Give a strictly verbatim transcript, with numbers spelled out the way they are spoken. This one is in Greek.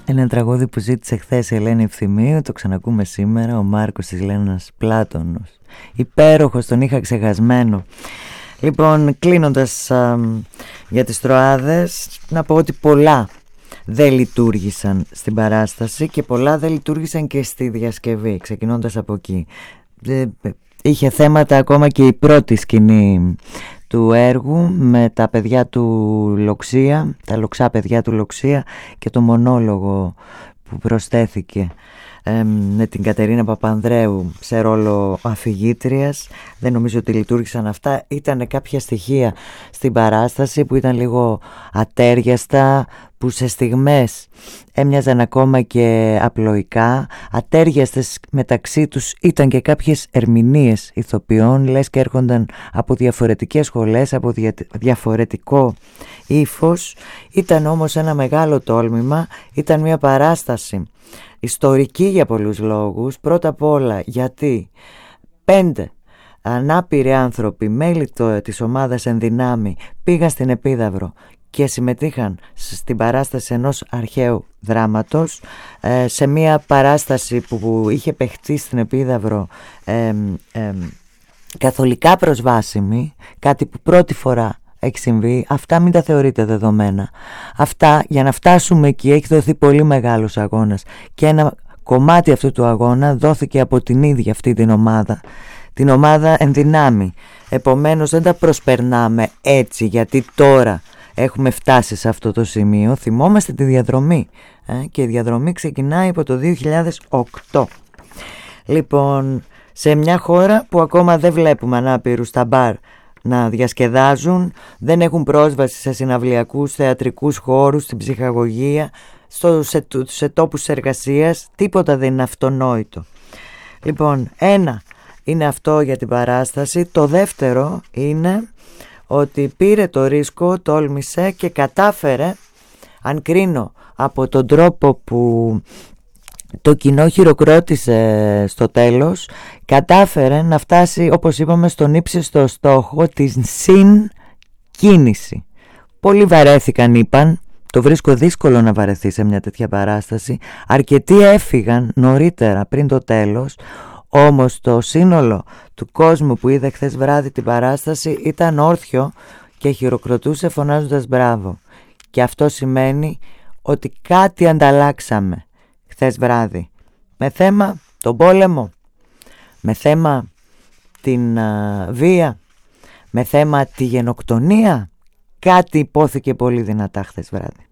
Ένα τραγούδι που ζήτησε χθες η Ελένη Ευθυμίου, το ξανακούμε σήμερα, ο Μάρκος της Λένας Πλάτωνος. Υπέροχος, τον είχα ξεχασμένο. Λοιπόν, κλείνοντας α, για τις Τροάδες, να πω ότι πολλά δεν λειτουργήσαν στην παράσταση και πολλά δεν λειτουργήσαν και στη διασκευή, ξεκινώντας από εκεί. Είχε θέματα ακόμα και η πρώτη σκηνή του έργου με τα παιδιά του Λοξία, τα λοξά παιδιά του Λοξία και το μονόλογο που προσθέθηκε ε, με την Κατερίνα Παπανδρέου σε ρόλο αφηγήτριας. Δεν νομίζω ότι λειτουργήσαν αυτά. Ήταν κάποια στοιχεία στην παράσταση που ήταν λίγο ατέριαστα, που σε στιγμές έμοιαζαν ακόμα και απλοϊκά. Ατέριαστες μεταξύ τους ήταν και κάποιες ερμηνείες ηθοποιών, λες και έρχονταν από διαφορετικές σχολές, από δια... διαφορετικό ύφος. Ήταν όμως ένα μεγάλο τόλμημα, ήταν μια παράσταση ιστορική για πολλούς λόγους. Πρώτα απ' όλα γιατί πέντε ανάπηροι άνθρωποι, μέλη το, της ομάδας Ενδυνάμει, πήγαν στην Επίδαυρο και συμμετείχαν στην παράσταση ενός αρχαίου δράματος, ε, σε μια παράσταση που, που είχε παιχτεί στην Επίδαυρο ε, ε, καθολικά προσβάσιμη, κάτι που πρώτη φορά έχει συμβεί. Αυτά μην τα θεωρείτε δεδομένα. Αυτά, για να φτάσουμε εκεί, έχει δοθεί πολύ μεγάλος αγώνας και ένα κομμάτι αυτού του αγώνα δόθηκε από την ίδια αυτή την ομάδα, την ομάδα Ενδυνάμει. Επομένως δεν τα προσπερνάμε έτσι γιατί τώρα έχουμε φτάσει σε αυτό το σημείο. Θυμόμαστε τη διαδρομή ε, και η διαδρομή ξεκινάει από το δύο χιλιάδες οκτώ. Λοιπόν, σε μια χώρα που ακόμα δεν βλέπουμε ανάπηρους στα μπαρ να διασκεδάζουν, δεν έχουν πρόσβαση σε συναυλιακούς, θεατρικούς χώρους, στην ψυχαγωγία, στο, σε, σε τόπους εργασίας, τίποτα δεν είναι αυτονόητο. Λοιπόν, ένα είναι αυτό για την παράσταση. Το δεύτερο είναι ότι πήρε το ρίσκο, τόλμησε και κατάφερε, αν κρίνω από τον τρόπο που το κοινό χειροκρότησε στο τέλος, κατάφερε να φτάσει, όπως είπαμε, στον ύψιστο στόχο της συγκίνηση. Πολλοί βαρέθηκαν, είπαν, το βρίσκω δύσκολο να βαρεθεί σε μια τέτοια παράσταση. Αρκετοί έφυγαν νωρίτερα πριν το τέλος. Όμως το σύνολο του κόσμου που είδε χθες βράδυ την παράσταση ήταν όρθιο και χειροκροτούσε φωνάζοντας μπράβο. Και αυτό σημαίνει ότι κάτι ανταλλάξαμε χθες βράδυ. Με θέμα τον πόλεμο, με θέμα την α, βία, με θέμα τη γενοκτονία. Κάτι υπόθηκε πολύ δυνατά χθες βράδυ.